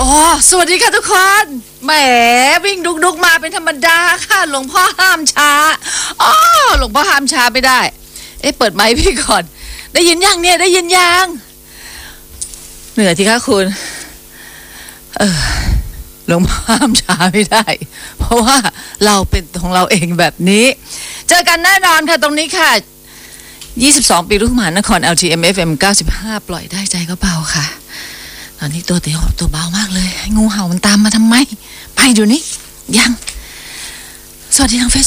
อ๋อสวัสดีค่ะทุกคนแหมวิ่งดุกมาเป็นธรรมดาค่ะหลวงพ่อห้ามช้าอ๋อหลวงพ่อห้ามช้าไม่ได้เปิดไมค์พี่ก่อนได้ยินยังเนี่ยได้ยินยังเหนื่อยทีคะคุณหลวงพ่อห้ามช้าไม่ได้เพราะว่าเราเป็นของเราเองแบบนี้เจอกันแน่นอนค่ะตรงนี้ค่ะ22 ปีลูกหมานคร LTM FM 95 ปล่อยได้ใจก็เบาค่ะตอนนี้ตัวเบามากเลยงูเห่ามันตามมาทำไมไปเดี๋ยวนี้ยังสวัสดีทาง